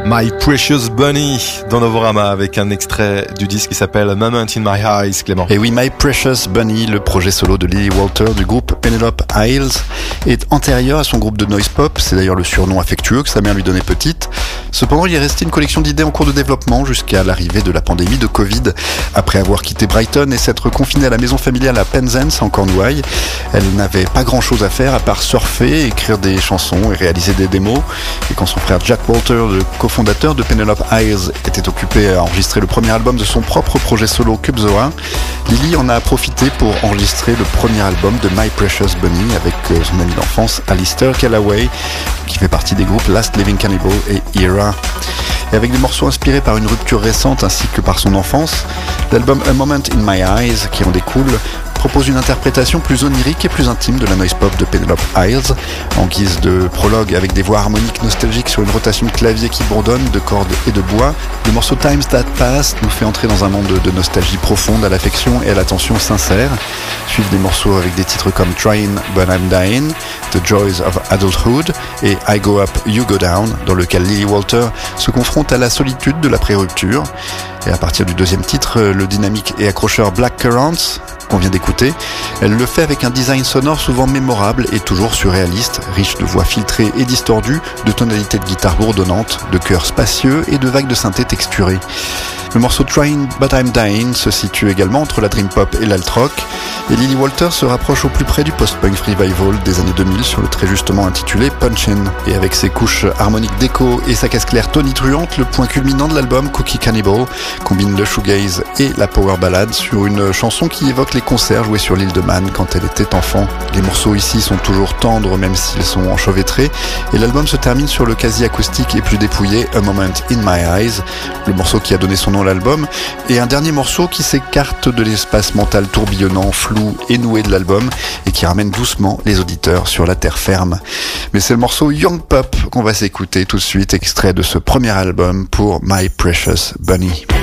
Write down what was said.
My Precious Bunny dans Novorama avec un extrait du disque qui s'appelle Moment in My Eyes, Clément. Et oui, My Precious Bunny, le projet solo de Lily Walter du groupe Penelope Isles, est antérieur à son groupe de noise pop. C'est d'ailleurs le surnom affectueux que sa mère lui donnait petite. Cependant, il est resté une collection d'idées en cours de développement jusqu'à l'arrivée de la pandémie de Covid. Après avoir quitté Brighton et s'être confinée à la maison familiale à Penzance en Cornouailles, elle n'avait pas grand chose à faire à part surfer, écrire des chansons et réaliser des démos. Et quand son frère Jack Walter, le cofondateur de Penelope Isles, était occupé à enregistrer le premier album de son propre projet solo Cubzoa, Lily en a profité pour enregistrer le premier album de My Precious Bunny avec son ami d'enfance Alistair Callaway, qui fait partie des groupes Last Living Cannibal et Era. Et avec des morceaux inspirés par une rupture récente ainsi que par son enfance, l'album A Moment in My Eyes, qui en découle, propose une interprétation plus onirique et plus intime de la noise pop de Penelope Isles, en guise de prologue avec des voix harmoniques nostalgiques sur une rotation de clavier qui bourdonne, de cordes et de bois. Le morceau Times That Passed nous fait entrer dans un monde de nostalgie profonde à l'affection et à l'attention sincère. Suivent des morceaux avec des titres comme Trying But I'm Dying, The Joys of Adulthood et I Go Up, You Go Down, dans lequel Lily Walter se confronte à la solitude de la pré-rupture. Et à partir du deuxième titre, le dynamique et accrocheur Black Currants, qu'on vient d'écouter, elle le fait avec un design sonore souvent mémorable et toujours surréaliste, riche de voix filtrées et distordues, de tonalités de guitare bourdonnantes, de chœurs spacieux et de vagues de synthé texturées. Le morceau Trying But I'm Dying se situe également entre la dream pop et l'alt-rock, et Lily Walter se rapproche au plus près du post-punk revival des années 2000 sur le très justement intitulé Punchin'. Et avec ses couches harmoniques d'écho et sa caisse claire tonitruante, le point culminant de l'album, Cookie Cannibal, combine le shoegaze et la power ballad sur une chanson qui évoque les concerts joués sur l'île de Man quand elle était enfant. Les morceaux ici sont toujours tendres même s'ils sont enchevêtrés, et l'album se termine sur le quasi-acoustique et plus dépouillé A Moment in My Eyes, le morceau qui a donné son nom à l'album, et un dernier morceau qui s'écarte de l'espace mental tourbillonnant, flou et noué de l'album et qui ramène doucement les auditeurs sur la terre ferme. Mais c'est le morceau Young Pop qu'on va s'écouter tout de suite, extrait de ce premier album pour My Precious Bunny.